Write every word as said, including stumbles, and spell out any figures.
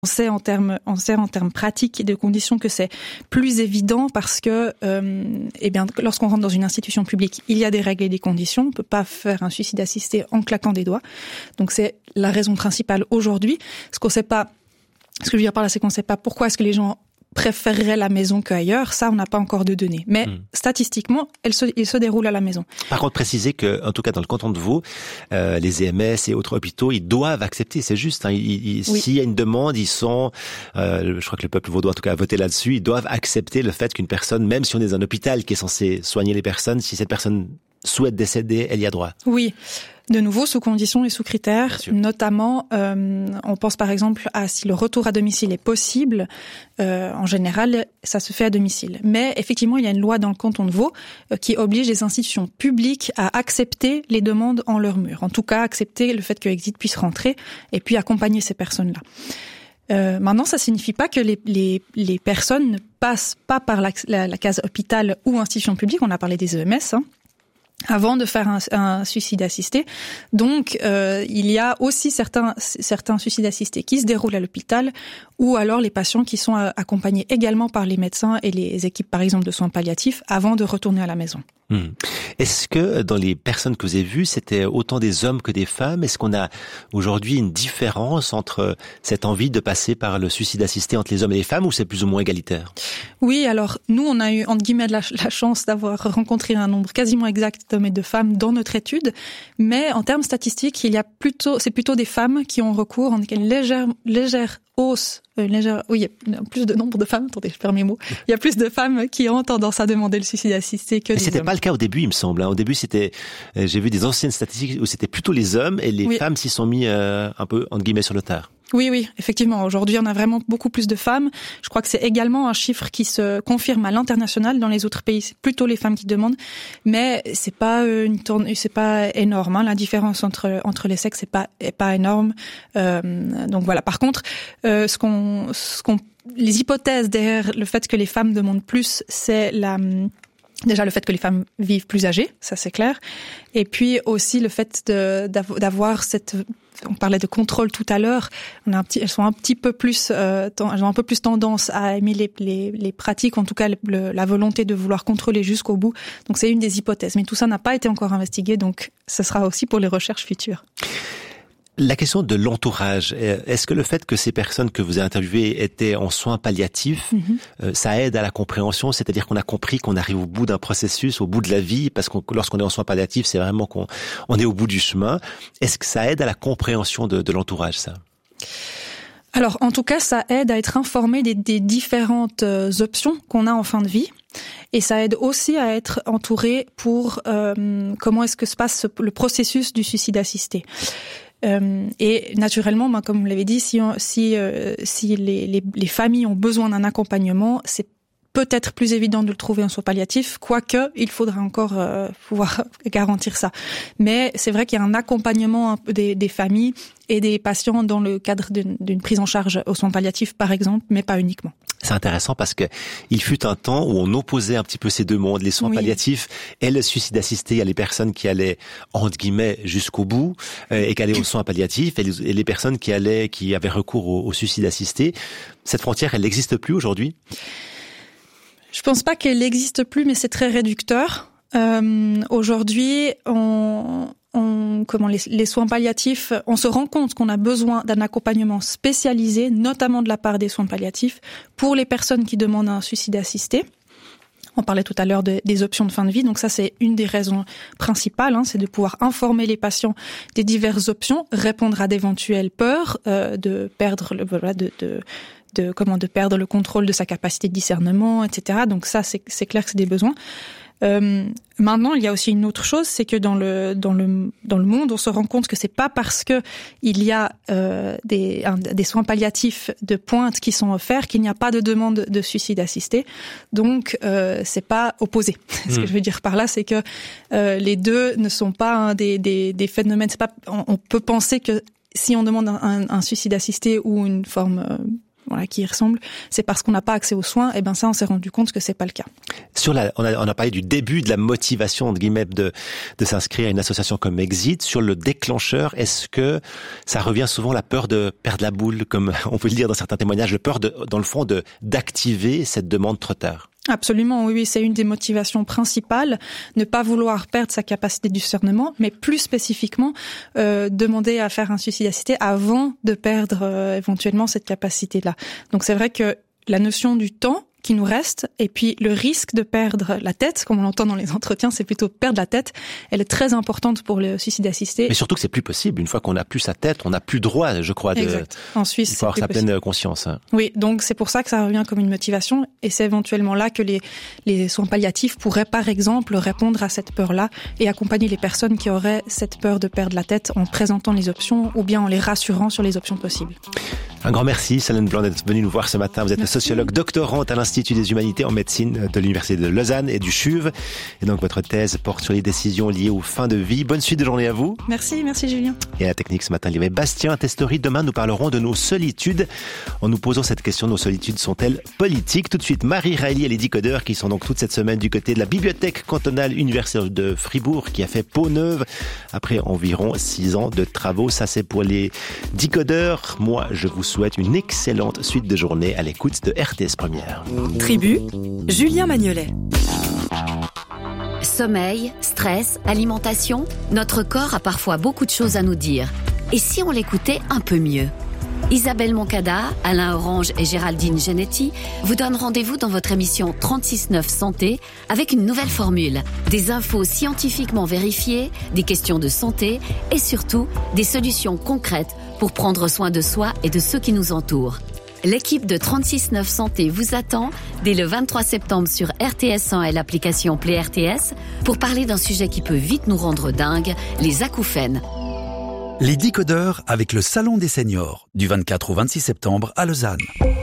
On sait en termes, on sait en termes pratiques et de conditions que c'est plus évident parce que, euh, eh bien, lorsqu'on rentre dans une institution publique, il y a des règles et des conditions. On ne peut pas faire un suicide assisté en claquant des doigts. Donc c'est la raison principale aujourd'hui. Ce qu'on sait pas, ce que je veux dire par là, c'est qu'on ne sait pas pourquoi est-ce que les gens préférerait la maison qu'ailleurs, ça on n'a pas encore de données. Mais mmh. statistiquement, elle se, il se déroule à la maison. Par contre, précisez que, en tout cas dans le canton de Vaud, euh, les E M S et autres hôpitaux, ils doivent accepter, c'est juste. Hein, ils, ils, oui. S'il y a une demande, ils sont, euh, je crois que le peuple vaudois en tout cas a voté là-dessus, ils doivent accepter le fait qu'une personne, même si on est dans un hôpital qui est censé soigner les personnes, si cette personne souhaite décéder, elle y a droit. Oui. De nouveau, sous conditions et sous critères, notamment, euh, on pense par exemple à si le retour à domicile est possible. Euh, en général, ça se fait à domicile. Mais effectivement, il y a une loi dans le canton de Vaud euh, qui oblige les institutions publiques à accepter les demandes en leur mur. En tout cas, accepter le fait que Exit puisse rentrer et puis accompagner ces personnes-là. Euh, maintenant, ça signifie pas que les, les, les personnes ne passent pas par la, la, la case hôpital ou institution publique. On a parlé des E M S, hein, avant de faire un, un suicide assisté. Donc, euh, il y a aussi certains, certains suicides assistés qui se déroulent à l'hôpital ou alors les patients qui sont accompagnés également par les médecins et les équipes, par exemple, de soins palliatifs avant de retourner à la maison. Hum. Est-ce que dans les personnes que vous avez vues, c'était autant des hommes que des femmes? Est-ce qu'on a aujourd'hui une différence entre cette envie de passer par le suicide assisté entre les hommes et les femmes ou c'est plus ou moins égalitaire? Oui, alors nous, on a eu entre guillemets de la, la chance d'avoir rencontré un nombre quasiment exact d'hommes et de femmes dans notre étude, mais en termes statistiques, il y a plutôt, c'est plutôt des femmes qui ont recours, en une légère, légère hausse, euh, légère, oui, il y a plus de nombre de femmes, attendez, je perds mes mots, il y a plus de femmes qui ont tendance à demander le suicide assisté que mais des c'était hommes. Pas le cas au début, il me semble. Hein. Au début, c'était, euh, j'ai vu des anciennes statistiques où c'était plutôt les hommes et les oui. femmes s'y sont mis euh, un peu entre guillemets sur le tard. Oui, oui, effectivement. Aujourd'hui, on a vraiment beaucoup plus de femmes. Je crois que c'est également un chiffre qui se confirme à l'international. Dans les autres pays, c'est plutôt les femmes qui demandent, mais c'est pas une tourne, c'est pas énorme. Hein. La différence entre entre les sexes, c'est pas est pas énorme. Euh, donc voilà. Par contre, euh, ce qu'on ce qu'on les hypothèses derrière le fait que les femmes demandent plus, c'est la déjà le fait que les femmes vivent plus âgées, ça c'est clair, et puis aussi le fait de d'avoir cette, on parlait de contrôle tout à l'heure, on a un petit, elles sont un petit peu plus, euh, elles ont un peu plus tendance à aimer les les, les pratiques, en tout cas le, la volonté de vouloir contrôler jusqu'au bout. Donc c'est une des hypothèses, mais tout ça n'a pas été encore investigué, donc ce sera aussi pour les recherches futures. La question de l'entourage, est-ce que le fait que ces personnes que vous avez interviewées étaient en soins palliatifs, mm-hmm. euh, ça aide à la compréhension, c'est-à-dire qu'on a compris qu'on arrive au bout d'un processus, au bout de la vie, parce que lorsqu'on est en soins palliatifs, c'est vraiment qu'on on est au bout du chemin. Est-ce que ça aide à la compréhension de, de l'entourage, ça ? Alors, en tout cas, ça aide à être informé des, des différentes euh, options qu'on a en fin de vie. Et ça aide aussi à être entouré pour euh, comment est-ce que se passe le processus du suicide assisté. Euh, et naturellement, moi, comme vous l'avez dit, si, on, si, euh, si les, les, les familles ont besoin d'un accompagnement, c'est peut-être plus évident de le trouver en soins palliatifs, quoique il faudra encore euh, pouvoir garantir ça. Mais c'est vrai qu'il y a un accompagnement un peu des, des familles et des patients dans le cadre d'une, d'une prise en charge aux soins palliatifs, par exemple, mais pas uniquement. C'est intéressant parce que il fut un temps où on opposait un petit peu ces deux mondes, les soins oui. palliatifs et le suicide assisté. Il y a les personnes qui allaient entre guillemets jusqu'au bout euh, et qui allaient aux soins palliatifs et les, et les personnes qui allaient, qui avaient recours au, au suicide assisté. Cette frontière, elle n'existe plus aujourd'hui? Je pense pas qu'elle n'existe plus, mais c'est très réducteur. Euh, aujourd'hui, on, on, comment les, les soins palliatifs, on se rend compte qu'on a besoin d'un accompagnement spécialisé, notamment de la part des soins palliatifs, pour les personnes qui demandent un suicide assisté. On parlait tout à l'heure de, des options de fin de vie, donc ça c'est une des raisons principales, hein, c'est de pouvoir informer les patients des diverses options, répondre à d'éventuelles peurs euh, de perdre le, voilà, de, de de comment de perdre le contrôle de sa capacité de discernement, et cetera. Donc ça, c'est, c'est clair que c'est des besoins. Euh, maintenant, il y a aussi une autre chose, c'est que dans le dans le dans le monde, on se rend compte que c'est pas parce que il y a euh, des un, des soins palliatifs de pointe qui sont offerts qu'il n'y a pas de demande de suicide assisté. Donc euh, c'est pas opposé. Mmh. Ce que je veux dire par là, c'est que euh, les deux ne sont pas hein, des des des phénomènes. C'est pas on, on peut penser que si on demande un, un, un suicide assisté ou une forme euh, voilà, qui y ressemble, c'est parce qu'on n'a pas accès aux soins. Et ben ça, on s'est rendu compte que c'est pas le cas. Sur la, on a, on a parlé du début de la motivation entre guillemets de, de s'inscrire à une association comme Exit. Sur le déclencheur, est-ce que ça revient souvent la peur de perdre la boule, comme on peut le dire dans certains témoignages, la peur de, dans le fond, de d'activer cette demande trop tard? Absolument, oui, c'est une des motivations principales, ne pas vouloir perdre sa capacité de discernement, mais plus spécifiquement, euh, demander à faire un suicide assisté avant de perdre euh, éventuellement cette capacité-là. Donc c'est vrai que la notion du temps qui nous reste, et puis le risque de perdre la tête, comme on l'entend dans les entretiens, c'est plutôt perdre la tête, elle est très importante pour le suicide assisté. Mais surtout que c'est plus possible. Une fois qu'on n'a plus sa tête, on n'a plus droit, je crois, de... Exact. En Suisse, il faut avoir sa possible. pleine conscience. Hein. Oui, donc c'est pour ça que ça revient comme une motivation, et c'est éventuellement là que les, les soins palliatifs pourraient, par exemple, répondre à cette peur-là et accompagner les personnes qui auraient cette peur de perdre la tête en présentant les options ou bien en les rassurant sur les options possibles. Un grand merci, Solène Blanc, d'être venue nous voir ce matin. Vous êtes merci. sociologue doctorante à l'Institut des humanités en médecine de l'Université de Lausanne et du C H U V. Et donc votre thèse porte sur les décisions liées aux fins de vie. Bonne suite de journée à vous. Merci, merci Julien. Et à la technique ce matin, il y avait Bastien Testori. Demain, nous parlerons de nos solitudes. En nous posant cette question, nos solitudes sont-elles politiques? Tout de suite, Marie Railly et les Decodeurs qui sont donc toute cette semaine du côté de la bibliothèque cantonale universitaire de Fribourg qui a fait peau neuve après environ six ans de travaux. Ça, c'est pour les Decodeurs. Moi, je vous souhaite une excellente suite de journée à l'écoute de R T S Première. Tribu, Julien Magnolet. Sommeil, stress, alimentation, notre corps a parfois beaucoup de choses à nous dire. Et si on l'écoutait un peu mieux? Isabelle Moncada, Alain Orange et Géraldine Genetti vous donnent rendez-vous dans votre émission trente-six neuf Santé avec une nouvelle formule. Des infos scientifiquement vérifiées, des questions de santé et surtout des solutions concrètes pour prendre soin de soi et de ceux qui nous entourent. L'équipe de trente-six neuf Santé vous attend dès le vingt-trois septembre sur R T S un et l'application Play R T S pour parler d'un sujet qui peut vite nous rendre dingues, les acouphènes. Les Decodeurs avec le Salon des Seniors, du vingt-quatre au vingt-six septembre à Lausanne.